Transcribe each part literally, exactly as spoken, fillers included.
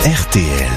R T L.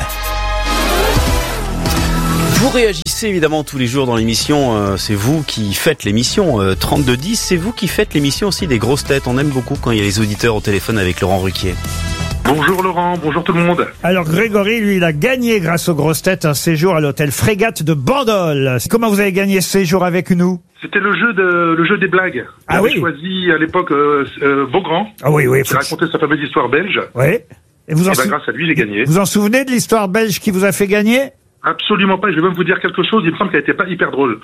Vous réagissez évidemment tous les jours dans l'émission, euh, c'est vous qui faites l'émission, euh, trente-deux dix, c'est vous qui faites l'émission aussi des grosses têtes. On aime beaucoup quand il y a les auditeurs au téléphone avec Laurent Ruquier. Bonjour Laurent, bonjour tout le monde. Alors Grégory, lui, il a gagné grâce aux grosses têtes un séjour à l'hôtel Frégate de Bandol. Comment vous avez gagné ce séjour avec nous? C'était le jeu de le jeu des blagues. Ah J'avais oui. choisi à l'époque euh, euh, Beaugrand. Ah oui, oui. Qui racontait sa fameuse histoire belge. Oui. Et vous en Et ben, sou... grâce à lui, j'ai gagné. Vous en souvenez de l'histoire belge qui vous a fait gagner? Absolument pas. Je vais même vous dire quelque chose. Il me semble qu'elle n'était pas hyper drôle.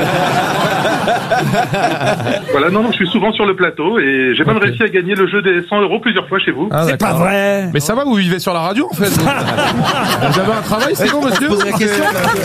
Voilà. Non, non. Je suis souvent sur le plateau et j'ai même Okay. réussi à gagner le jeu des cent euros plusieurs fois chez vous. Ah, C'est pas d'accord. vrai. Mais ça va, vous vivez sur la radio en fait. Vous avez un travail, c'est bon monsieur? Pose la question.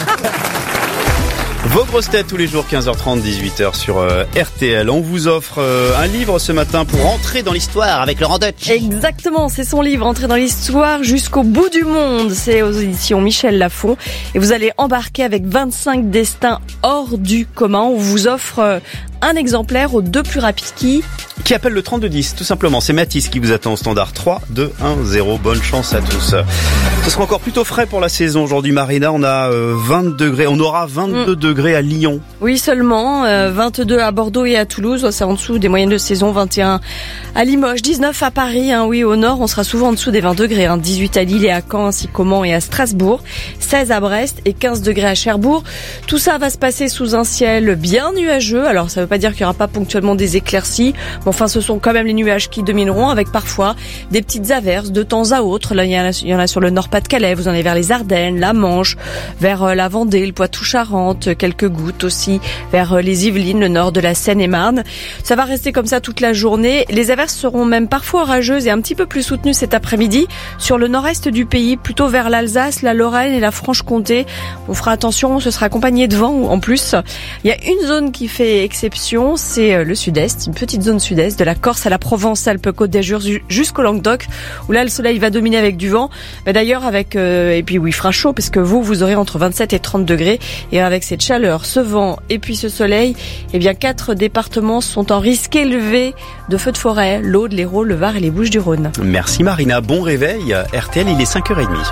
Vos grosses têtes tous les jours, quinze heures trente, dix-huit heures sur euh, R T L. On vous offre euh, un livre ce matin pour entrer dans l'histoire avec Laurent Deutsch. Exactement, c'est son livre Entrer dans l'histoire jusqu'au bout du monde. C'est aux éditions Michel Lafon. Et vous allez embarquer avec vingt-cinq destins hors du commun. On vous offre euh, un exemplaire aux deux plus rapides qui... Qui appelle le trente-deux dix, tout simplement. C'est Mathis qui vous attend au standard. Trois, deux, un, zéro. Bonne chance à tous. Ce sera encore plutôt frais pour la saison aujourd'hui, Marina. On a euh, vingt degrés. On aura vingt-deux mm. degrés à Lyon. Oui, seulement. Euh, vingt-deux à Bordeaux et à Toulouse. C'est en dessous des moyennes de saison. vingt et un à Limoges. dix-neuf à Paris. Hein, oui, au nord, on sera souvent en dessous des vingt degrés. Hein, dix-huit à Lille et à Caen, ainsi qu'au Mans et à Strasbourg. seize à Brest et quinze degrés à Cherbourg. Tout ça va se passer sous un ciel bien nuageux. Alors, ça veut pas dire qu'il y aura pas ponctuellement des éclaircies. Mais enfin, ce sont quand même les nuages qui domineront avec parfois des petites averses de temps à autre. Là, il y en a, il y en a sur le Nord-Pas-de-Calais. Vous en avez vers les Ardennes, la Manche, vers la Vendée, le Poitou-Charentes, quelques gouttes aussi vers les Yvelines, le nord de la Seine-et-Marne. Ça va rester comme ça toute la journée. Les averses seront même parfois orageuses et un petit peu plus soutenues cet après-midi sur le nord-est du pays, plutôt vers l'Alsace, la Lorraine et la Franche-Comté. On fera attention, ce sera accompagné de vent en plus. Il y a une zone qui fait exception, c'est le sud-est, une petite zone sud-est de la Corse à la Provence, Alpes-Côte d'Azur jusqu'au Languedoc, où là le soleil va dominer avec du vent. Mais d'ailleurs avec euh, et puis oui, il fera chaud parce que vous vous aurez entre vingt-sept et trente degrés, et avec cette chaleur, ce vent et puis ce soleil, eh bien quatre départements sont en risque élevé de feux de forêt: l'Aude, l'Hérault, le Var et les Bouches-du-Rhône. Merci Marina, bon réveil. R T L, il est cinq heures trente.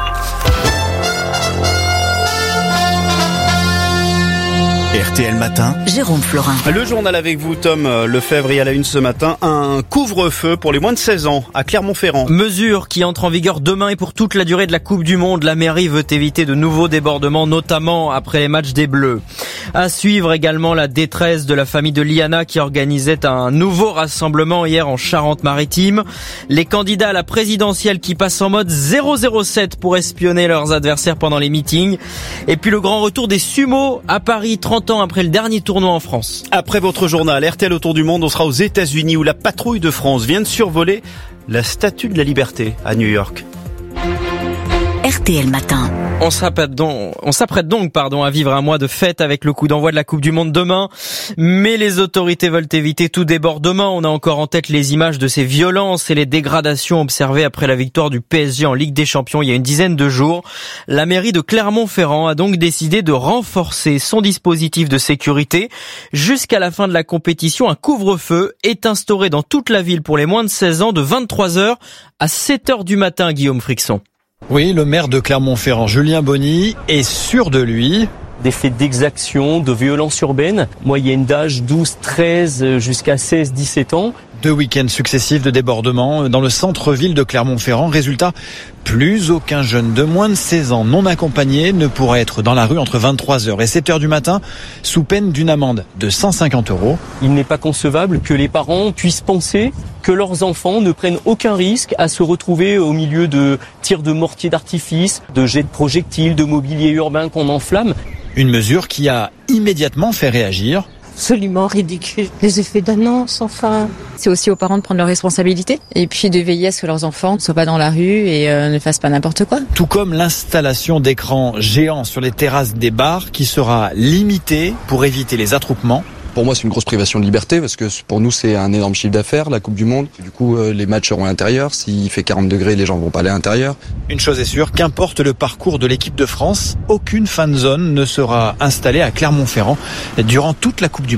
R T L Matin, Jérôme Florin. Le journal avec vous, Tom Lefebvre, et à la une ce matin, un couvre-feu pour les moins de seize ans à Clermont-Ferrand. Mesure qui entre en vigueur demain et pour toute la durée de la Coupe du Monde. La mairie veut éviter de nouveaux débordements, notamment après les matchs des Bleus. À suivre également la détresse de la famille de Liana qui organisait un nouveau rassemblement hier en Charente-Maritime. Les candidats à la présidentielle qui passent en mode zéro zéro sept pour espionner leurs adversaires pendant les meetings. Et puis le grand retour des sumos à Paris, trente ans après le dernier tournoi en France. Après votre journal R T L Autour du Monde, on sera aux États-Unis où la patrouille de France vient de survoler la Statue de la Liberté à New York. R T L Matin. On s'apprête donc, on s'apprête donc pardon, à vivre un mois de fête avec le coup d'envoi de la Coupe du Monde demain. Mais les autorités veulent éviter tout débordement. On a encore en tête les images de ces violences et les dégradations observées après la victoire du P S G en Ligue des Champions il y a une dizaine de jours. La mairie de Clermont-Ferrand a donc décidé de renforcer son dispositif de sécurité. Jusqu'à la fin de la compétition, un couvre-feu est instauré dans toute la ville pour les moins de seize ans de vingt-trois heures à sept heures du matin, Guillaume Frixon. Oui, le maire de Clermont-Ferrand, Julien Bonny, est sûr de lui. Des faits d'exaction, de violence urbaine, moyenne d'âge douze, treize jusqu'à seize, dix-sept ans. Deux week-ends successifs de débordement dans le centre-ville de Clermont-Ferrand. Résultat, plus aucun jeune de moins de seize ans non accompagné ne pourra être dans la rue entre vingt-trois heures et sept heures du matin sous peine d'une amende de cent cinquante euros. Il n'est pas concevable que les parents puissent penser que leurs enfants ne prennent aucun risque à se retrouver au milieu de tirs de mortier d'artifice, de jets de projectiles, de mobilier urbain qu'on enflamme. Une mesure qui a immédiatement fait réagir. Absolument ridicule. Les effets d'annonce, enfin. C'est aussi aux parents de prendre leurs responsabilités et puis de veiller à ce que leurs enfants ne soient pas dans la rue et euh, ne fassent pas n'importe quoi. Tout comme l'installation d'écrans géants sur les terrasses des bars qui sera limitée pour éviter les attroupements. Pour moi, c'est une grosse privation de liberté parce que pour nous, c'est un énorme chiffre d'affaires, la Coupe du Monde. Du coup, euh, les matchs seront à l'intérieur. S'il fait quarante degrés, les gens vont pas aller à l'intérieur. Une chose est sûre, qu'importe le parcours de l'équipe de France, aucune fan zone ne sera installée à Clermont-Ferrand durant toute la Coupe du Monde.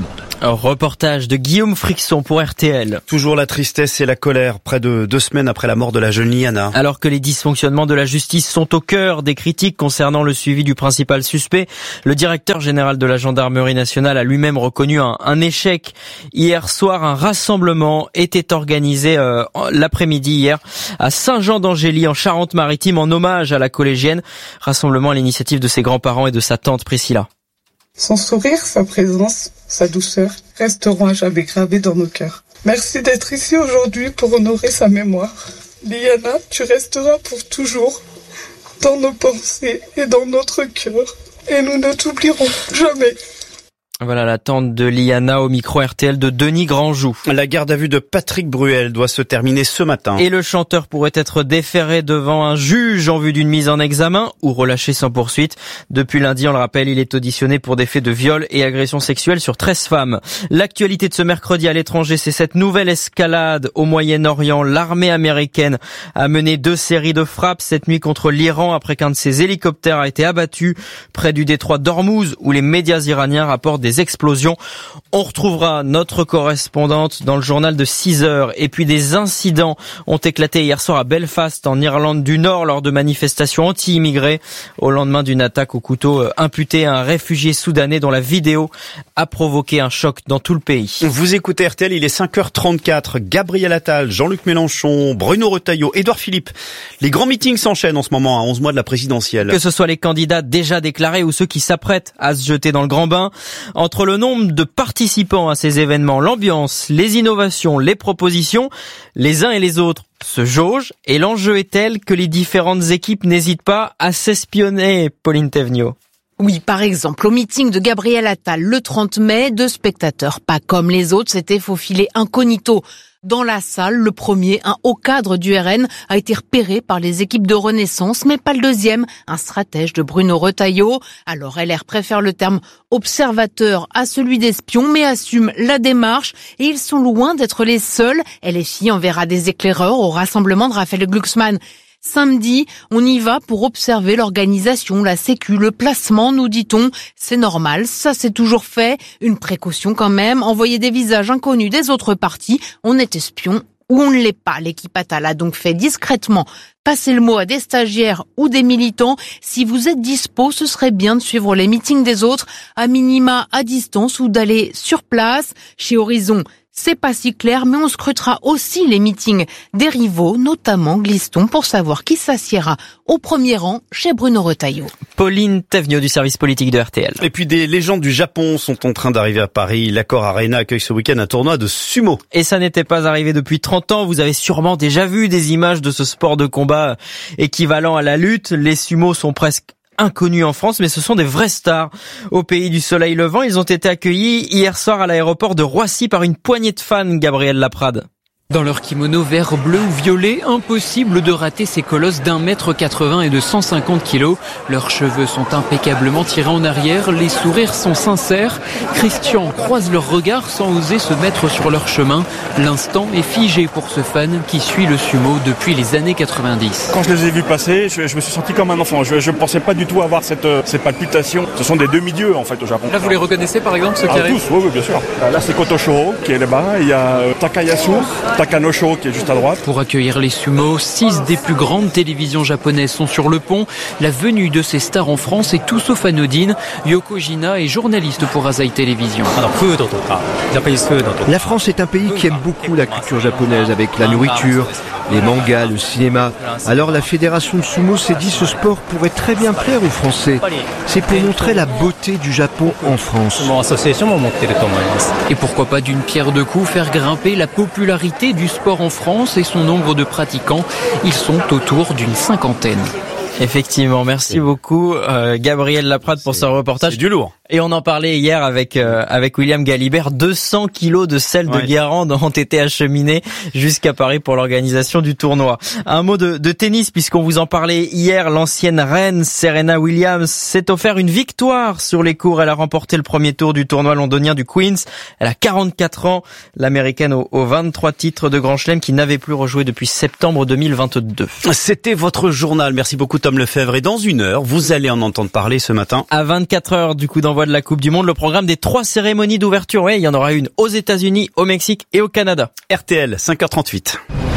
Un reportage de Guillaume Frixon pour R T L. Toujours la tristesse et la colère, près de deux semaines après la mort de la jeune Liana. Alors que les dysfonctionnements de la justice sont au cœur des critiques concernant le suivi du principal suspect, le directeur général de la gendarmerie nationale a lui-même reconnu un, un échec. Hier soir, un rassemblement était organisé euh, l'après-midi hier à Saint-Jean-d'Angély en Charente-Maritime en hommage à la collégienne. Rassemblement à l'initiative de ses grands-parents et de sa tante Priscilla. Son sourire, sa présence, sa douceur resteront à jamais gravés dans nos cœurs. Merci d'être ici aujourd'hui pour honorer sa mémoire. Liana, tu resteras pour toujours dans nos pensées et dans notre cœur. Et nous ne t'oublierons jamais. Voilà la tante de Liana au micro R T L de Denis Grandjou. La garde à vue de Patrick Bruel doit se terminer ce matin. Et le chanteur pourrait être déféré devant un juge en vue d'une mise en examen ou relâché sans poursuite. Depuis lundi, on le rappelle, il est auditionné pour des faits de viol et agression sexuelle sur treize femmes. L'actualité de ce mercredi à l'étranger, c'est cette nouvelle escalade au Moyen-Orient. L'armée américaine a mené deux séries de frappes cette nuit contre l'Iran après qu'un de ses hélicoptères a été abattu près du détroit d'Ormuz où les médias iraniens rapportent des explosions. On retrouvera notre correspondante dans le journal de six heures. Et puis des incidents ont éclaté hier soir à Belfast en Irlande du Nord lors de manifestations anti-immigrés au lendemain d'une attaque au couteau imputée à un réfugié soudanais dont la vidéo a provoqué un choc dans tout le pays. Vous écoutez R T L, il est cinq heures trente-quatre. Gabriel Attal, Jean-Luc Mélenchon, Bruno Retailleau, Édouard Philippe. Les grands meetings s'enchaînent en ce moment à onze mois de la présidentielle. Que ce soit les candidats déjà déclarés ou ceux qui s'apprêtent à se jeter dans le grand bain. Entre le nombre de participants à ces événements, l'ambiance, les innovations, les propositions, les uns et les autres se jaugent et l'enjeu est tel que les différentes équipes n'hésitent pas à s'espionner, Pauline Thévenot. Oui, par exemple, au meeting de Gabriel Attal le trente mai, deux spectateurs, pas comme les autres, s'étaient faufilés incognito. Dans la salle, le premier, un haut cadre du R N, a été repéré par les équipes de Renaissance, mais pas le deuxième, un stratège de Bruno Retailleau. Alors L R préfère le terme observateur à celui d'espion, mais assume la démarche. Et ils sont loin d'être les seuls. L F I enverra des éclaireurs au rassemblement de Raphaël Glucksmann. Samedi, on y va pour observer l'organisation, la sécu, le placement, nous dit-on. C'est normal, ça c'est toujours fait. Une précaution quand même, envoyer des visages inconnus des autres partis. On est espion ou on ne l'est pas. L'équipe Attal a donc fait discrètement passer le mot à des stagiaires ou des militants. Si vous êtes dispo, ce serait bien de suivre les meetings des autres, à minima à distance ou d'aller sur place. Chez Horizon, c'est pas si clair, mais on scrutera aussi les meetings des rivaux, notamment glisse-t-on, pour savoir qui s'assiera au premier rang chez Bruno Retailleau. Pauline Thévenot du service politique de R T L. Et puis des légendes du Japon sont en train d'arriver à Paris. L'Accor Arena accueille ce week-end un tournoi de sumo. Et ça n'était pas arrivé depuis trente ans. Vous avez sûrement déjà vu des images de ce sport de combat équivalent à la lutte. Les sumos sont presque inconnus en France, mais ce sont des vraies stars. Au pays du soleil levant, ils ont été accueillis hier soir à l'aéroport de Roissy par une poignée de fans, Gabriel Laprade. Dans leur kimono vert, bleu ou violet, impossible de rater ces colosses d'un mètre quatre-vingts et de cent cinquante kilos. Leurs cheveux sont impeccablement tirés en arrière, les sourires sont sincères. Christian croise leurs regards sans oser se mettre sur leur chemin. L'instant est figé pour ce fan qui suit le sumo depuis les années quatre-vingt-dix. Quand je les ai vus passer, je, je me suis senti comme un enfant. Je ne pensais pas du tout avoir cette, cette palpitation. Ce sont des demi-dieux en fait au Japon. Là vous les reconnaissez par exemple ceux qui ah, arrivent? Tous, oui, oui, bien sûr. Là c'est Kotoshoro qui est là-bas, il y a Takayasu, Takanosho qui est juste à droite. Pour accueillir les sumos, six des plus grandes télévisions japonaises sont sur le pont. La venue de ces stars en France est tout sauf anodine. Yoko Jina est journaliste pour Asahi Télévision. La France est un pays qui aime beaucoup la culture japonaise avec la nourriture, les mangas, le cinéma. Alors la fédération de sumo s'est dit ce sport pourrait très bien plaire aux Français. C'est pour montrer la beauté du Japon en France. Et pourquoi pas d'une pierre deux coups faire grimper la popularité du sport en France et son nombre de pratiquants. Ils sont autour d'une cinquantaine. Effectivement, merci beaucoup euh, Gabriel Laprade pour ce reportage. C'est du lourd. Et on en parlait hier avec euh, avec William Galibert. deux cents kilos de sel de ouais. Guérande ont été acheminés jusqu'à Paris pour l'organisation du tournoi. Un mot de, de tennis puisqu'on vous en parlait hier. L'ancienne reine Serena Williams s'est offert une victoire sur les courts. Elle a remporté le premier tour du tournoi londonien du Queen's. Elle a quarante-quatre ans. L'américaine aux, aux vingt-trois titres de Grand Chelem qui n'avait plus rejoué depuis septembre deux mille vingt-deux. C'était votre journal. Merci beaucoup Tom Lefebvre. Et dans une heure, vous allez en entendre parler ce matin. À vingt-quatre heures du coup dans d'envoi de la Coupe du Monde, le programme des trois cérémonies d'ouverture. Oui, il y en aura une aux États-Unis, au Mexique et au Canada. R T L, cinq heures trente-huit.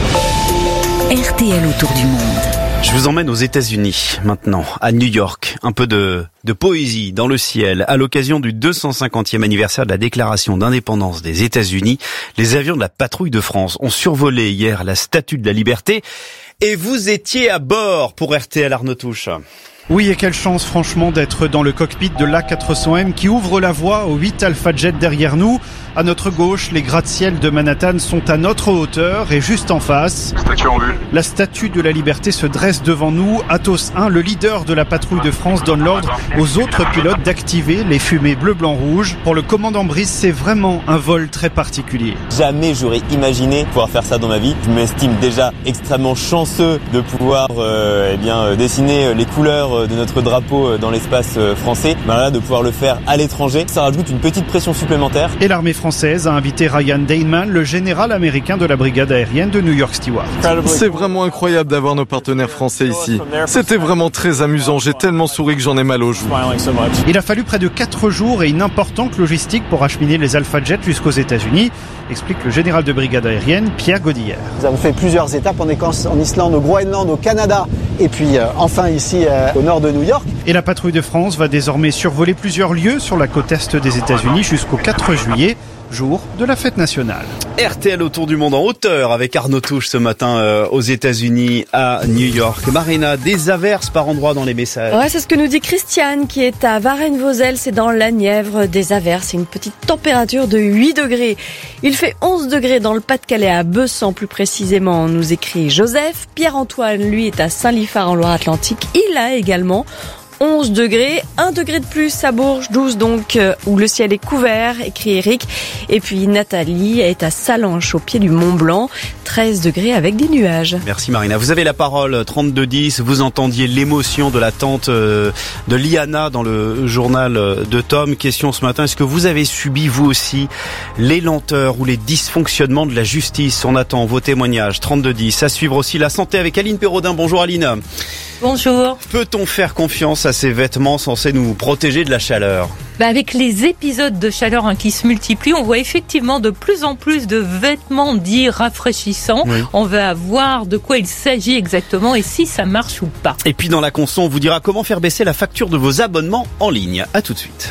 R T L autour du monde. Je vous emmène aux États-Unis maintenant, à New York. Un peu de, de poésie dans le ciel. À l'occasion du deux cent cinquantième anniversaire de la déclaration d'indépendance des États-Unis, les avions de la patrouille de France ont survolé hier la Statue de la Liberté. Et vous étiez à bord pour R T L, Arnaud Touche. Oui, et quelle chance franchement d'être dans le cockpit de l'A quatre cents M qui ouvre la voie aux huit Alpha Jet derrière nous. À notre gauche, les gratte-ciel de Manhattan sont à notre hauteur et juste en face, Statue en vue. La Statue de la Liberté se dresse devant nous. Athos un, le leader de la patrouille de France, donne l'ordre aux autres pilotes d'activer les fumées bleu, blanc, rouge. Pour le commandant Brice, c'est vraiment un vol très particulier. Jamais j'aurais imaginé pouvoir faire ça dans ma vie. Je m'estime déjà extrêmement chanceux de pouvoir euh, eh bien, dessiner les couleurs de notre drapeau dans l'espace français. Ben là, de pouvoir le faire à l'étranger, ça rajoute une petite pression supplémentaire. Et l'armée française a invité Ryan Daneman, le général américain de la brigade aérienne de New York Stewart. C'est vraiment incroyable d'avoir nos partenaires français ici. C'était vraiment très amusant, j'ai tellement souri que j'en ai mal aux joues. Il a fallu près de quatre jours et une importante logistique pour acheminer les Alpha Jet jusqu'aux États-Unis, explique le général de brigade aérienne Pierre Godillère. Nous avons fait plusieurs étapes en Islande, au Groenland, au Canada et puis euh, enfin ici euh, au nord de New York. Et la patrouille de France va désormais survoler plusieurs lieux sur la côte est des États-Unis jusqu'au quatre juillet. Jour de la fête nationale. R T L autour du monde en hauteur avec Arnaud Touche ce matin euh, aux États-Unis à New York. Marina, des averses par endroits dans les messages. Ouais, c'est ce que nous dit Christiane qui est à Varennes-Vauzelles, c'est dans la Nièvre, des averses et une petite température de huit degrés. Il fait onze degrés dans le Pas-de-Calais à Bessan plus précisément, nous écrit Joseph. Pierre-Antoine, lui, est à Saint-Liphard en Loire-Atlantique. Il a également onze degrés, un degré de plus à Bourges, douze donc, euh, où le ciel est couvert, écrit Eric. Et puis Nathalie est à Salanches, au pied du Mont Blanc, treize degrés avec des nuages. Merci Marina. Vous avez la parole, trente-deux dix, vous entendiez l'émotion de la tante euh, de Liana dans le journal de Tom. Question ce matin, est-ce que vous avez subi vous aussi les lenteurs ou les dysfonctionnements de la justice? On attend vos témoignages, trente-deux dix. À suivre aussi la santé avec Aline Perraudin. Bonjour Aline. Bonjour. Peut-on faire confiance à ces vêtements censés nous protéger de la chaleur? Bah avec les épisodes de chaleur hein, qui se multiplient, on voit effectivement de plus en plus de vêtements dits rafraîchissants. Oui. On va voir de quoi il s'agit exactement et si ça marche ou pas. Et puis dans la conso, on vous dira comment faire baisser la facture de vos abonnements en ligne. À tout de suite.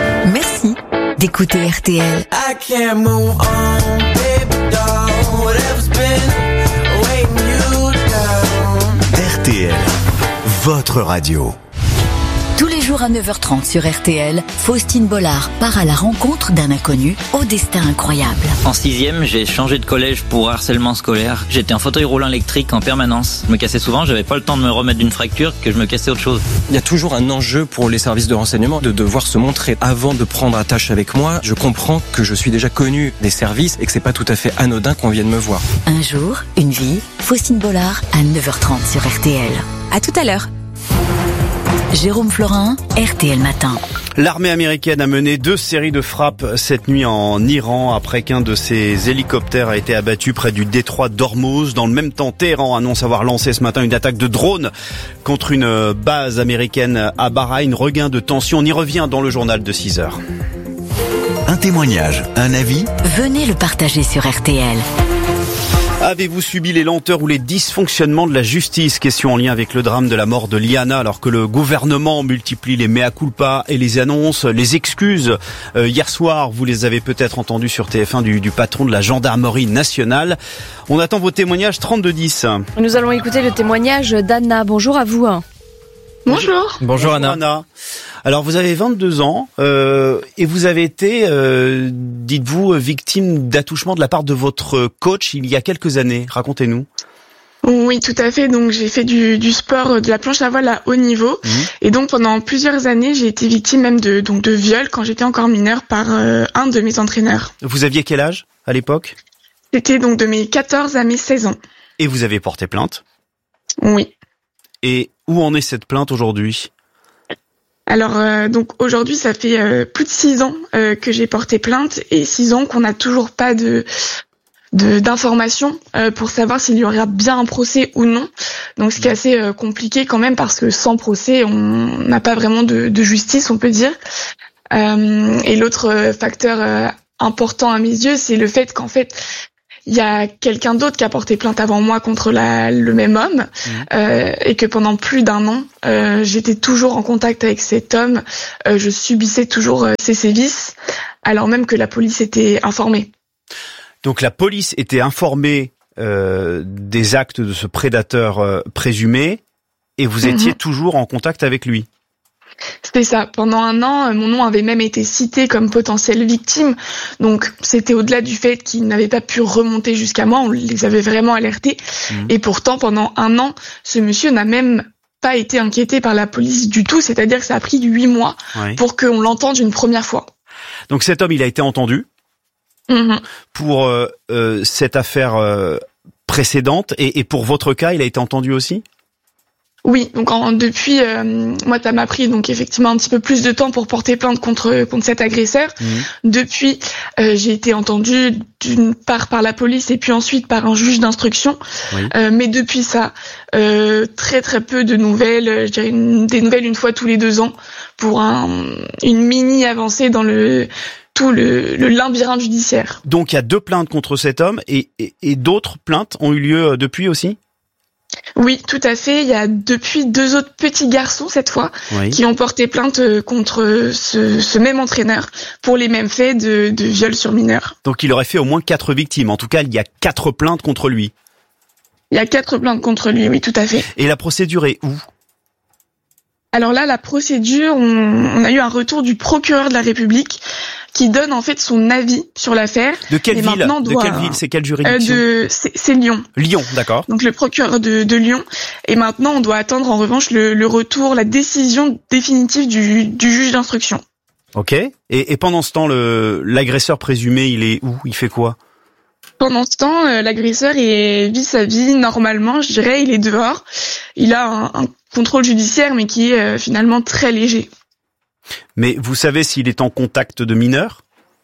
Merci d'écouter R T L. I can't move on, baby doll, whatever's been weighing you down. R T L, votre radio. Tous les jours à neuf heures trente sur R T L, Faustine Bollard part à la rencontre d'un inconnu au destin incroyable. En sixième, j'ai changé de collège pour harcèlement scolaire. J'étais en fauteuil roulant électrique en permanence. Je me cassais souvent, j'avais pas le temps de me remettre d'une fracture que je me cassais autre chose. Il y a toujours un enjeu pour les services de renseignement de devoir se montrer avant de prendre attache avec moi. Je comprends que je suis déjà connu des services et que c'est pas tout à fait anodin qu'on vienne me voir. Un jour, une vie, Faustine Bollard à neuf heures trente sur R T L. À tout à l'heure. Jérôme Florin, R T L Matin. L'armée américaine a mené deux séries de frappes cette nuit en Iran après qu'un de ses hélicoptères a été abattu près du détroit d'Ormuz. Dans le même temps, Téhéran annonce avoir lancé ce matin une attaque de drone contre une base américaine à Bahreïn. Regain de tension, on y revient dans le journal de six heures. Un témoignage, un avis? Venez le partager sur R T L. Avez-vous subi les lenteurs ou les dysfonctionnements de la justice? Question en lien avec le drame de la mort de Liana, alors que le gouvernement multiplie les mea culpa et les annonces, les excuses. Euh, hier soir, vous les avez peut-être entendus sur T F un du, du patron de la gendarmerie nationale. On attend vos témoignages trente-deux dix. Nous allons écouter le témoignage d'Anna. Bonjour à vous. Bonjour. Bonjour Anna. Anna. Alors vous avez vingt-deux ans euh, et vous avez été, euh, dites-vous, victime d'attouchement de la part de votre coach il y a quelques années. Racontez-nous. Oui, tout à fait. Donc j'ai fait du, du sport, de la planche à voile à haut niveau, mmh. et donc pendant plusieurs années j'ai été victime même de donc de viol quand j'étais encore mineure par euh, un de mes entraîneurs. Vous aviez quel âge à l'époque? C'était donc de mes quatorze à mes seize ans. Et vous avez porté plainte? Oui. Et où en est cette plainte aujourd'hui? Alors euh, donc aujourd'hui ça fait euh, plus de six ans euh, que j'ai porté plainte et six ans qu'on n'a toujours pas de de d'informations euh, pour savoir s'il y aura bien un procès ou non. Donc ce qui est assez euh, compliqué quand même parce que sans procès on n'a pas vraiment de, de justice on peut dire. Euh, et l'autre facteur euh, important à mes yeux, c'est le fait qu'en fait, il y a quelqu'un d'autre qui a porté plainte avant moi contre la, le même homme, mmh. euh, et que pendant plus d'un an, euh, j'étais toujours en contact avec cet homme, euh, je subissais toujours euh, ses sévices, alors même que la police était informée. Donc la police était informée euh, des actes de ce prédateur euh, présumé, et vous étiez mmh. toujours en contact avec lui. C'était ça. Pendant un an, mon nom avait même été cité comme potentielle victime. Donc, c'était au-delà du fait qu'ils n'avaient pas pu remonter jusqu'à moi. On les avait vraiment alertés. Mmh. Et pourtant, pendant un an, ce monsieur n'a même pas été inquiété par la police du tout. C'est-à-dire que ça a pris huit mois oui. pour qu'on l'entende une première fois. Donc, cet homme, il a été entendu mmh. pour euh, euh, cette affaire euh, précédente. Et, et pour votre cas, il a été entendu aussi ? Oui, donc en, depuis, euh, moi, ça m'a pris donc effectivement un petit peu plus de temps pour porter plainte contre contre cet agresseur. Mmh. Depuis, euh, j'ai été entendue d'une part par la police et puis ensuite par un juge d'instruction. Oui. Euh, mais depuis ça, euh, très très peu de nouvelles. Je dirais une, des nouvelles une fois tous les deux ans pour un, une mini avancée dans le tout le, le labyrinthe judiciaire. Donc il y a deux plaintes contre cet homme et, et, et d'autres plaintes ont eu lieu depuis aussi ? Oui, tout à fait. Il y a depuis deux autres petits garçons, cette fois, oui. qui ont porté plainte contre ce, ce même entraîneur pour les mêmes faits de, de viol sur mineur. Donc il aurait fait au moins quatre victimes. En tout cas, il y a quatre plaintes contre lui. Il y a quatre plaintes contre lui, oui, tout à fait. Et la procédure est où ? Alors là, la procédure, on, on a eu un retour du procureur de la République qui donne en fait son avis sur l'affaire. De quelle ville ? Doit, de quelle ville ? C'est quelle juridiction ? euh, de, c'est, c'est Lyon. Lyon, d'accord. Donc le procureur de, de Lyon. Et maintenant, on doit attendre en revanche le, le retour, la décision définitive du, du juge d'instruction. Ok. Et, et pendant ce temps, le, l'agresseur présumé, il est où ? Il fait quoi ? Pendant ce temps, euh, l'agresseur est, vit sa vie normalement, je dirais. Il est dehors. Il a un, un contrôle judiciaire, mais qui est euh, finalement très léger. Mais vous savez s'il est en contact de mineurs ?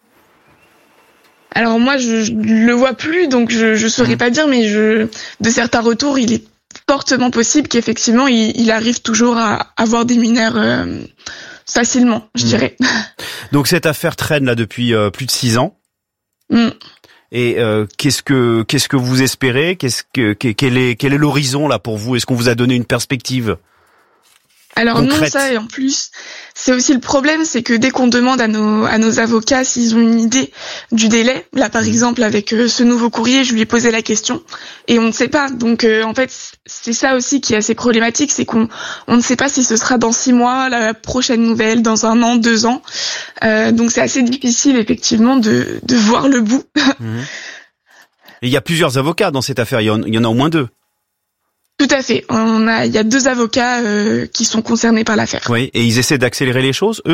Alors moi, je, je le vois plus, donc je je saurais mmh. pas dire, mais je de certains retours, il est fortement possible qu'effectivement, il, il arrive toujours à avoir des mineurs euh, facilement, je mmh. dirais. Donc cette affaire traîne là depuis euh, plus de six ans. Mmh. Et euh, qu'est-ce que qu'est-ce que vous espérez ? Qu'est-ce que quel est quel est l'horizon là pour vous ? Est-ce qu'on vous a donné une perspective ? Alors concrète. Non, ça, et en plus, c'est aussi le problème, c'est que dès qu'on demande à nos à nos avocats s'ils ont une idée du délai, là par mmh. exemple avec euh, ce nouveau courrier, je lui ai posé la question et on ne sait pas. Donc euh, en fait, c'est ça aussi qui est assez problématique, c'est qu'on on ne sait pas si ce sera dans six mois, la prochaine nouvelle, dans un an, deux ans. Euh, donc c'est assez difficile effectivement de de voir le bout. Mmh. Et il y a plusieurs avocats dans cette affaire, il y en, il y en a au moins deux. Tout à fait. On a, il y a deux avocats euh, qui sont concernés par l'affaire. Oui, et ils essaient d'accélérer les choses, eux ?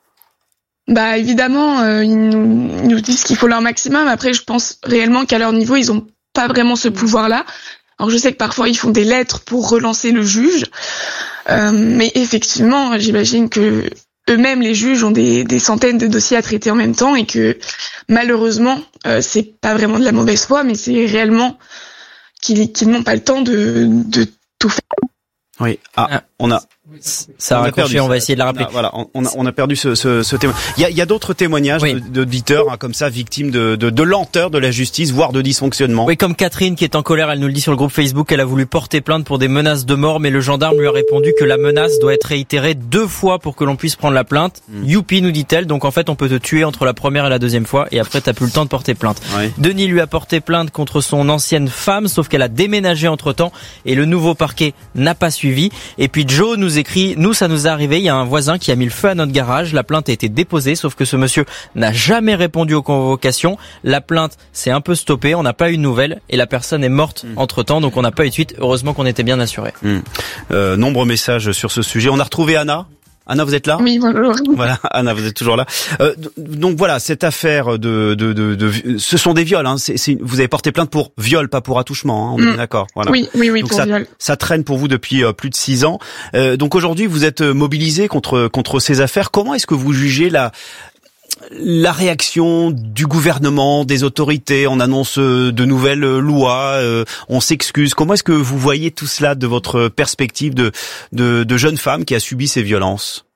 Bah évidemment, euh, ils, nous, ils nous disent qu'il faut leur maximum. Après, je pense réellement qu'à leur niveau, ils ont pas vraiment ce pouvoir-là. Alors je sais que parfois ils font des lettres pour relancer le juge, euh, mais effectivement, j'imagine que eux-mêmes, les juges, ont des, des centaines de dossiers à traiter en même temps et que malheureusement, euh, c'est pas vraiment de la mauvaise foi, mais c'est réellement qu'ils, qu'ils n'ont pas le temps de, de tout faire. Oui. Ah, on a. Ça a raccroché, on va essayer de la rappeler. On a, voilà, on a, on a perdu ce, ce, ce témoin. Il y a, il y a d'autres témoignages oui. d'auditeurs hein, comme ça, victimes de, de, de lenteur de la justice, voire de dysfonctionnement. Oui, comme Catherine qui est en colère, elle nous le dit sur le groupe Facebook, elle a voulu porter plainte pour des menaces de mort, mais le gendarme lui a répondu que la menace doit être réitérée deux fois pour que l'on puisse prendre la plainte. Mm. Youpi, nous dit-elle. Donc en fait, on peut te tuer entre la première et la deuxième fois, et après t'as plus le temps de porter plainte. Oui. Denis lui a porté plainte contre son ancienne femme, sauf qu'elle a déménagé entre temps, et le nouveau parquet n'a pas suivi. Et puis Joe nous écrit, nous ça nous est arrivé, il y a un voisin qui a mis le feu à notre garage, la plainte a été déposée, sauf que ce monsieur n'a jamais répondu aux convocations, la plainte s'est un peu stoppée, on n'a pas eu de nouvelles, et la personne est morte mmh. entre temps, donc on n'a pas eu de suite, heureusement qu'on était bien assurés. Mmh. Euh, nombreux messages sur ce sujet, on a retrouvé Anna. Anna, vous êtes là ? Oui, bonjour. Voilà, Anna, vous êtes toujours là. Euh, donc voilà, cette affaire de, de, de, de, ce sont des viols. Hein. C'est, c'est, vous avez porté plainte pour viol, pas pour attouchement. Hein, on mmh. est bien d'accord. Voilà. Oui, oui, oui, donc pour ça, viol. Ça traîne pour vous depuis euh, plus de six ans. Euh, donc aujourd'hui, vous êtes mobilisé contre contre ces affaires. Comment est-ce que vous jugez la la réaction du gouvernement, des autorités? On annonce de nouvelles lois, euh, on s'excuse. Comment est-ce que vous voyez tout cela de votre perspective de de, de jeune femme qui a subi ces violences?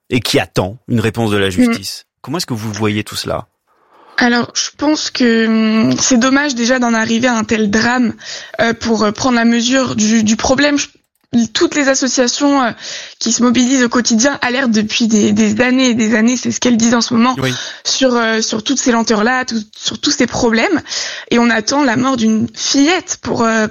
et qui attend une réponse de la justice. Mmh. Comment est-ce que vous voyez tout cela ? Alors, je pense que c'est dommage déjà d'en arriver à un tel drame euh, pour prendre la mesure du, du problème. Je, toutes les associations euh, qui se mobilisent au quotidien alertent depuis des, des années et des années, c'est ce qu'elles disent en ce moment, oui. sur euh, sur toutes ces lenteurs-là, tout, sur tous ces problèmes. Et on attend la mort d'une fillette pour euh,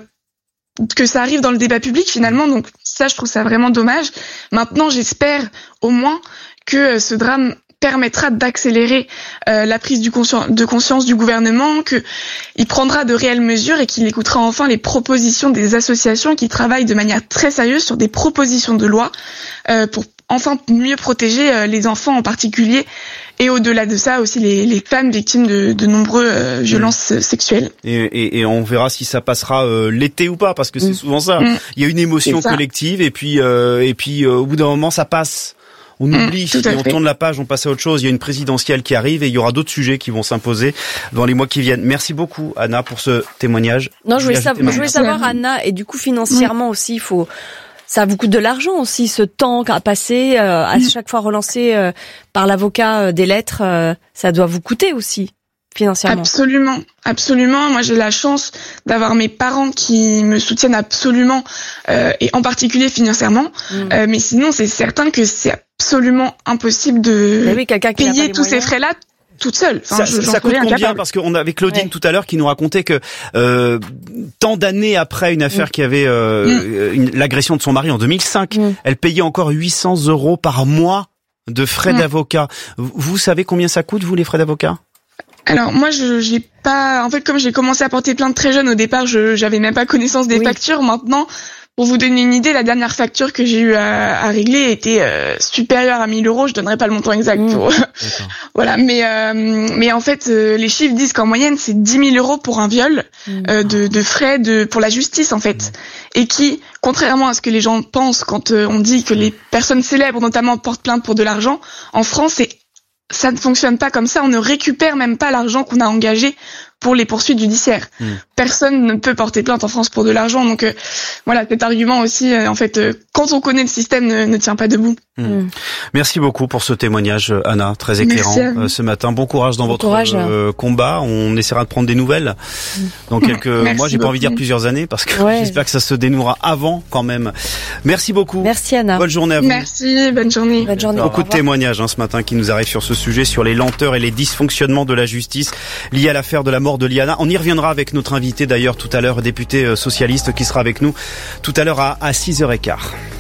que ça arrive dans le débat public finalement. Donc ça, je trouve ça vraiment dommage. Maintenant, j'espère au moins que ce drame permettra d'accélérer euh, la prise du conscien- de conscience du gouvernement, qu'il prendra de réelles mesures et qu'il écoutera enfin les propositions des associations qui travaillent de manière très sérieuse sur des propositions de loi euh, pour enfin mieux protéger euh, les enfants en particulier et au-delà de ça aussi les, les femmes victimes de, de nombreuses euh, violences mmh. sexuelles. Et, et, et on verra si ça passera euh, l'été ou pas, parce que c'est mmh. souvent ça. Mmh. Il y a une émotion collective et puis euh, et puis euh, au bout d'un moment ça passe. On oublie, mmh, et on tourne la page, on passe à autre chose. Il y a une présidentielle qui arrive et il y aura d'autres sujets qui vont s'imposer dans les mois qui viennent. Merci beaucoup, Anna, pour ce témoignage. Non, je voulais, savoir, je voulais savoir, Anna, et du coup, financièrement mmh. aussi, il faut, ça vous coûte de l'argent aussi, ce temps à passer, euh, à mmh. chaque fois relancer euh, par l'avocat euh, des lettres, euh, ça doit vous coûter aussi. Financièrement. Absolument, absolument. Moi, j'ai la chance d'avoir mes parents qui me soutiennent absolument, euh, et en particulier financièrement. Mmh. Euh, mais sinon, c'est certain que c'est absolument impossible de oui, payer tous ces frais-là toute seule. Enfin, ça je, ça coûte combien ? Parce qu'on avait Claudine ouais. tout à l'heure qui nous racontait que euh, tant d'années après une affaire mmh. qui avait euh, mmh. une, l'agression de son mari en deux mille cinq, mmh. elle payait encore huit cents euros par mois de frais mmh. d'avocat. Vous savez combien ça coûte, vous, les frais d'avocat ? Alors moi je j'ai pas en fait comme j'ai commencé à porter plainte très jeune au départ, je j'avais même pas connaissance des oui. factures. Maintenant, pour vous donner une idée, la dernière facture que j'ai eu à, à régler était euh, supérieure à mille euros. Je donnerai pas le montant exact mmh. pour voilà, mais euh, mais en fait euh, les chiffres disent qu'en moyenne c'est dix mille euros pour un viol mmh. euh, de de frais de pour la justice en fait, mmh. et qui contrairement à ce que les gens pensent quand euh, on dit que les personnes célèbres notamment portent plainte pour de l'argent, en France c'est ça ne fonctionne pas comme ça, on ne récupère même pas l'argent qu'on a engagé pour les poursuites judiciaires. Mmh. Personne ne peut porter plainte en France pour de l'argent, donc euh, voilà, cet argument aussi, euh, en fait, euh, quand on connaît le système, ne, ne tient pas debout. Mmh. Mmh. Merci beaucoup pour ce témoignage, Anna, très éclairant euh, ce matin. Bon courage dans bon votre courage. Euh, combat. On essaiera de prendre des nouvelles mmh. dans quelques Merci mois. J'ai beaucoup. Pas envie de dire plusieurs années parce que ouais. j'espère que ça se dénouera avant quand même. Merci beaucoup. Merci Anna. Bonne journée à vous. Merci, bonne journée. Bonne journée. Beaucoup de témoignages hein, ce matin qui nous arrivent sur ce sujet, sur les lenteurs et les dysfonctionnements de la justice liés à l'affaire de la mort de Liana. On y reviendra avec notre invité d'ailleurs tout à l'heure, député socialiste qui sera avec nous tout à l'heure à, à six heures quinze.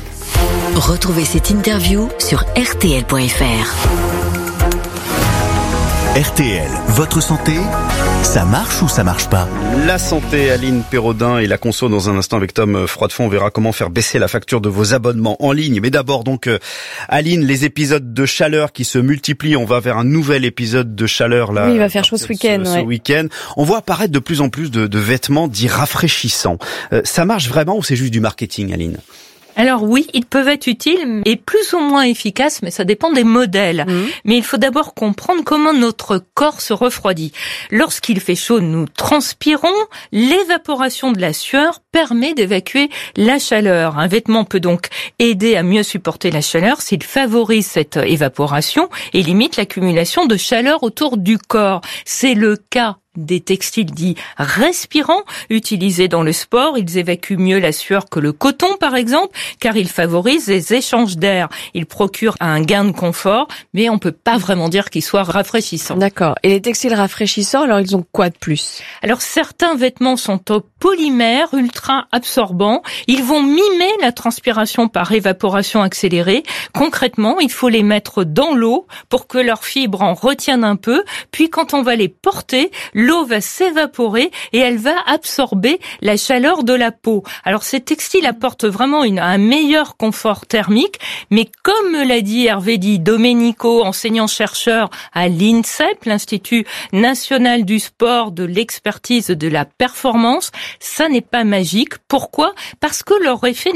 Retrouvez cette interview sur R T L point F R. R T L, votre santé, ça marche ou ça marche pas ? La santé, Aline Pérodin et la conso dans un instant avec Tom Froidefond. On verra comment faire baisser la facture de vos abonnements en ligne. Mais d'abord donc, euh, Aline, les épisodes de chaleur qui se multiplient. On va vers un nouvel épisode de chaleur là. Oui, il va faire chaud ce week-end. Ce, ouais. ce week-end, on voit apparaître de plus en plus de, de vêtements dits rafraîchissants. Euh, ça marche vraiment ou c'est juste du marketing, Aline ? Alors oui, ils peuvent être utiles et plus ou moins efficaces, mais ça dépend des modèles. Mmh. Mais il faut d'abord comprendre comment notre corps se refroidit. Lorsqu'il fait chaud, nous transpirons. L'évaporation de la sueur permet d'évacuer la chaleur. Un vêtement peut donc aider à mieux supporter la chaleur s'il favorise cette évaporation et limite l'accumulation de chaleur autour du corps. C'est le cas des textiles dits respirants utilisés dans le sport. Ils évacuent mieux la sueur que le coton, par exemple, car ils favorisent les échanges d'air. Ils procurent un gain de confort, mais on peut pas vraiment dire qu'ils soient rafraîchissants. D'accord. Et les textiles rafraîchissants, alors ils ont quoi de plus ? Alors certains vêtements sont au polymère ultra absorbants. Ils vont mimer la transpiration par évaporation accélérée. Concrètement, il faut les mettre dans l'eau pour que leurs fibres en retiennent un peu. Puis quand on va les porter, l'eau va s'évaporer et elle va absorber la chaleur de la peau. Alors ces textiles apportent vraiment une, un meilleur confort thermique, mais comme me l'a dit Hervé Di Domenico, enseignant-chercheur à l'INSEP, l'Institut national du sport, de l'expertise de la performance, ça n'est pas magique. Pourquoi ? Parce que leur effet ne dure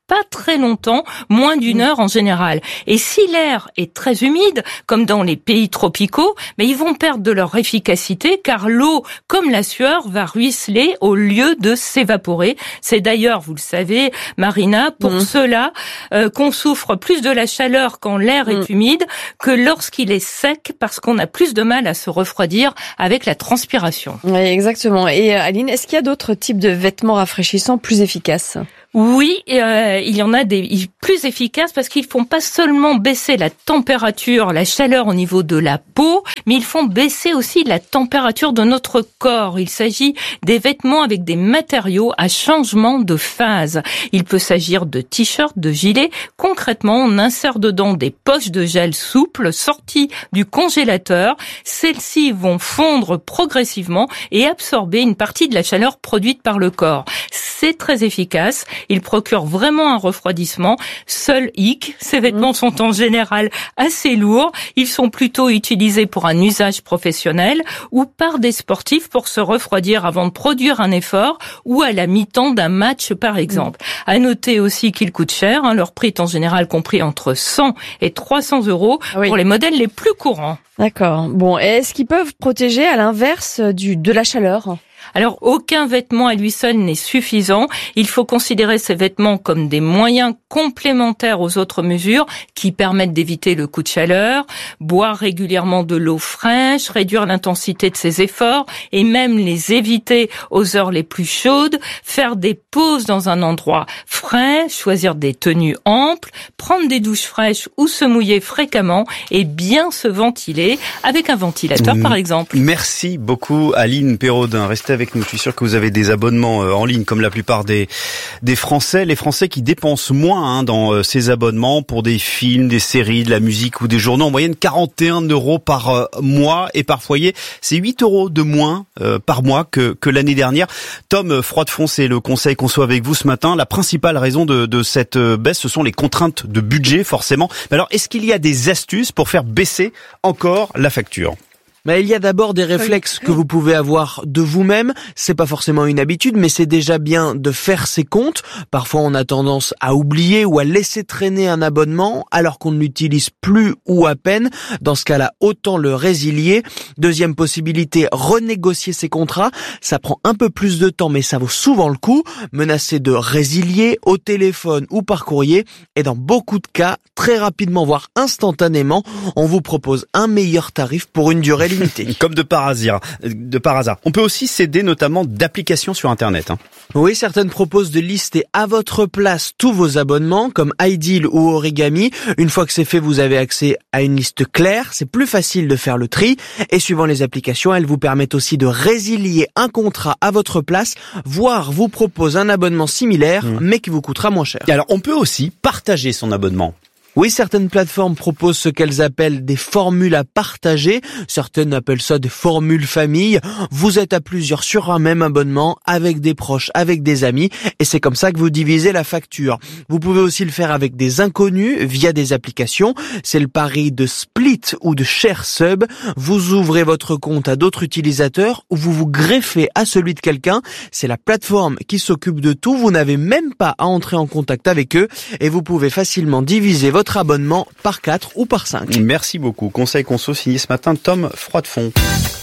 pas très longtemps, moins d'une heure en général. Et si l'air est très humide, comme dans les pays tropicaux, mais ils vont perdre de leur efficacité car l'eau, comme la sueur, va ruisseler au lieu de s'évaporer. C'est d'ailleurs, vous le savez, Marina, pour mmh. cela euh, qu'on souffre plus de la chaleur quand l'air mmh. est humide que lorsqu'il est sec, parce qu'on a plus de mal à se refroidir avec la transpiration. Oui, exactement. Et euh, Aline, est-ce qu'il y a d'autres types de vêtements rafraîchissants plus efficaces ? Oui, euh, il y en a des plus efficaces parce qu'ils font pas seulement baisser la température, la chaleur au niveau de la peau, mais ils font baisser aussi la température de notre corps. Il s'agit des vêtements avec des matériaux à changement de phase. Il peut s'agir de t-shirts, de gilets. Concrètement, on insère dedans des poches de gel souple sorties du congélateur. Celles-ci vont fondre progressivement et absorber une partie de la chaleur produite par le corps. C'est très efficace. Il procure vraiment un refroidissement. Seul hic, ces vêtements sont en général assez lourds. Ils sont plutôt utilisés pour un usage professionnel ou par des sportifs pour se refroidir avant de produire un effort ou à la mi-temps d'un match, par exemple. À noter aussi qu'ils coûtent cher. Hein. Leur prix est en général compris entre cent et trois cents euros ah oui. pour les modèles les plus courants. D'accord. Bon, est-ce qu'ils peuvent protéger à l'inverse du de la chaleur ? Alors, aucun vêtement à lui seul n'est suffisant. Il faut considérer ces vêtements comme des moyens complémentaires aux autres mesures qui permettent d'éviter le coup de chaleur, boire régulièrement de l'eau fraîche, réduire l'intensité de ses efforts et même les éviter aux heures les plus chaudes, faire des pauses dans un endroit frais, choisir des tenues amples, prendre des douches fraîches ou se mouiller fréquemment et bien se ventiler avec un ventilateur, mmh. par exemple. Merci beaucoup, Aline Perraudin. Restez avec nous. Je suis sûr que vous avez des abonnements en ligne comme la plupart des des Français. Les Français qui dépensent moins hein, dans ces abonnements pour des films, des séries, de la musique ou des journaux. En moyenne, quarante et un euros par mois et par foyer. C'est huit euros de moins euh, par mois que, que l'année dernière. Tom Froidefond, c'est le conseil qu'on soit avec vous ce matin. La principale raison de, de cette baisse, ce sont les contraintes de budget, forcément. Mais alors, est-ce qu'il y a des astuces pour faire baisser encore la facture ? Mais il y a d'abord des réflexes que vous pouvez avoir de vous-même. C'est pas forcément une habitude, mais c'est déjà bien de faire ses comptes. Parfois, on a tendance à oublier ou à laisser traîner un abonnement alors qu'on ne l'utilise plus ou à peine. Dans ce cas-là, autant le résilier. Deuxième possibilité, renégocier ses contrats. Ça prend un peu plus de temps, mais ça vaut souvent le coup. Menacer de résilier au téléphone ou par courrier. Et dans beaucoup de cas, très rapidement, voire instantanément, on vous propose un meilleur tarif pour une durée limitée. Comme de par hasard. De par hasard. On peut aussi s'aider notamment d'applications sur Internet. Hein. Oui, certaines proposent de lister à votre place tous vos abonnements, comme iDeal ou Origami. Une fois que c'est fait, vous avez accès à une liste claire. C'est plus facile de faire le tri. Et suivant les applications, elles vous permettent aussi de résilier un contrat à votre place, voire vous propose un abonnement similaire, mmh. mais qui vous coûtera moins cher. Et alors, on peut aussi partager son abonnement. Oui, certaines plateformes proposent ce qu'elles appellent des formules à partager. Certaines appellent ça des formules famille. Vous êtes à plusieurs sur un même abonnement, avec des proches, avec des amis, et c'est comme ça que vous divisez la facture. Vous pouvez aussi le faire avec des inconnus via des applications. C'est le pari de Split ou de ShareSub. Vous ouvrez votre compte à d'autres utilisateurs ou vous vous greffez à celui de quelqu'un. C'est la plateforme qui s'occupe de tout. Vous n'avez même pas à entrer en contact avec eux et vous pouvez facilement diviser votre votre abonnement par quatre ou par cinq. Merci beaucoup. Conseil conso signé ce matin Tom Froidefond.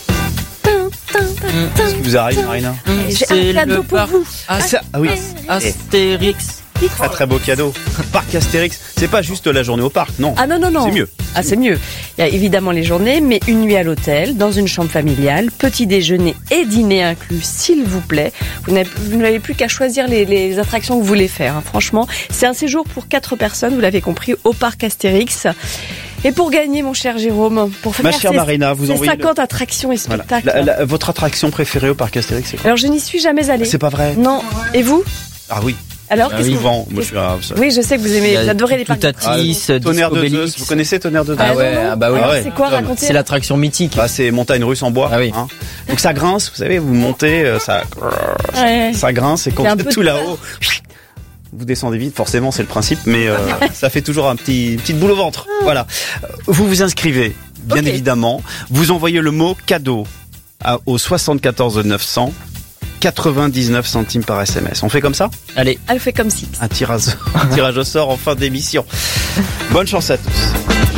Qu'est-ce qui vous arrive, Marina ? J'ai un cadeau pour vous. Ah, ça, ah oui. Astérix. Très très beau cadeau. Parc Astérix. C'est pas juste la journée au parc, non. Ah non, non, non. C'est mieux. Ah, c'est mieux. Il y a évidemment les journées, mais une nuit à l'hôtel, dans une chambre familiale, petit déjeuner et dîner inclus, s'il vous plaît. Vous n'avez, vous n'avez plus qu'à choisir les, les attractions que vous voulez faire. Hein. Franchement, c'est un séjour pour quatre personnes, vous l'avez compris, au parc Astérix. Et pour gagner, mon cher Jérôme, pour faire Ma chère ces, Marina, vous ces envoyez cinquante le... attractions et spectacles. Voilà. La, la, votre attraction préférée au parc Astérix, c'est quoi ? Alors, je n'y suis jamais allée. C'est pas vrai ? Non. Et vous ? Ah oui. Alors, ah qu'est-ce oui. que Souvent, moi je suis à... Oui, je sais que vous aimez, vous adorez les parcs. Toutatis, ah, Tonnerre de Zeus, vous connaissez Tonnerre de Zeus ? Ah ouais, ah bah oui. Ah ouais. C'est quoi, racontez ? C'est l'attraction mythique. Ah, c'est montagne russe en bois. Ah oui. Hein. Donc ça grince, vous savez, vous montez, ça, ouais. ça grince et quand vous êtes tout là-haut, vous descendez vite, forcément c'est le principe, mais euh, ça fait toujours un petit, une petite boule au ventre. Voilà. Vous vous inscrivez, bien okay. évidemment. Vous envoyez le mot cadeau à, au soixante-quatorze neuf cents. quatre-vingt-dix-neuf centimes par S M S. On fait comme ça ? Allez. Elle fait comme si. Un tirage, un tirage au sort en fin d'émission. Bonne chance à tous.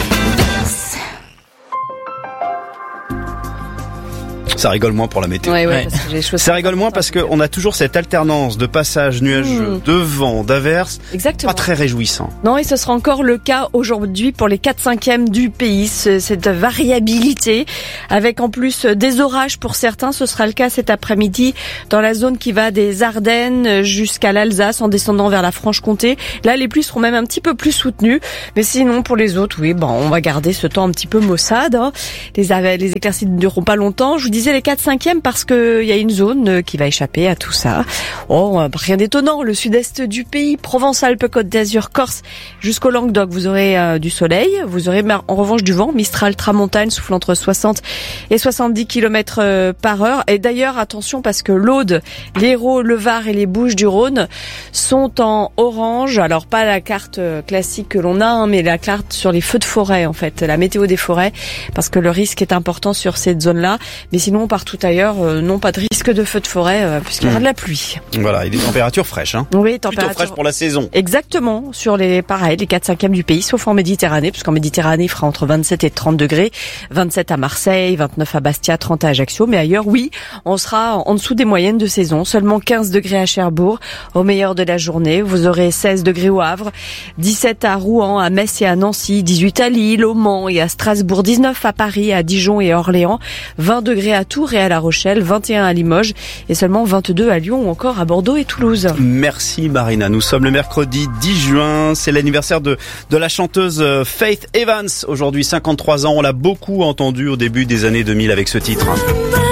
Ça rigole moins pour la météo. Ouais, ouais, parce que j'ai ça rigole moins parce qu'on a toujours cette alternance de passages nuageux, mmh. de vent, d'averses. Exactement. Pas très réjouissant. Non, et ce sera encore le cas aujourd'hui pour les quatre cinquièmes du pays. Cette variabilité, avec en plus des orages pour certains. Ce sera le cas cet après-midi dans la zone qui va des Ardennes jusqu'à l'Alsace en descendant vers la Franche-Comté. Là, les pluies seront même un petit peu plus soutenues. Mais sinon, pour les autres, oui, bon, on va garder ce temps un petit peu maussade. Hein. Les, les éclaircies ne dureront pas longtemps. Je vous disais les quatre cinquièmes parce que il y a une zone qui va échapper à tout ça. Oh, rien d'étonnant. Le sud-est du pays, Provence-Alpes-Côte d'Azur, Corse, jusqu'au Languedoc, vous aurez euh, du soleil. Vous aurez en revanche du vent. Mistral, tramontane, souffle entre soixante et soixante-dix kilomètres par heure. Et d'ailleurs, attention parce que l'Aude, l'Hérault, le Var et les Bouches-du-Rhône sont en orange. Alors pas la carte classique que l'on a, hein, mais la carte sur les feux de forêt en fait, la météo des forêts, parce que le risque est important sur cette zone-là. Mais sinon, partout ailleurs, euh, non, pas de risque de feu de forêt euh, puisqu'il y aura de la pluie. Voilà, et des températures fraîches. Hein. Oui, températures plutôt fraîches pour la saison. Exactement, sur les pareil, les quatre cinquièmes du pays, sauf en Méditerranée, puisqu'en Méditerranée, il fera entre vingt-sept et trente degrés, vingt-sept à Marseille, vingt-neuf à Bastia, trente à Ajaccio. Mais ailleurs, oui, on sera en dessous des moyennes de saison. Seulement quinze degrés à Cherbourg au meilleur de la journée. Vous aurez seize degrés au Havre, dix-sept à Rouen, à Metz et à Nancy, dix-huit à Lille, au Mans et à Strasbourg, dix-neuf à Paris, à Dijon et à Orléans, vingt degrés à Tours et à La Rochelle, vingt et un à Limoges et seulement vingt-deux à Lyon ou encore à Bordeaux et Toulouse. Merci Marina. Nous sommes le mercredi dix juin. C'est l'anniversaire de, de la chanteuse Faith Evans. Aujourd'hui cinquante-trois ans. On l'a beaucoup entendu au début des années deux mille avec ce titre.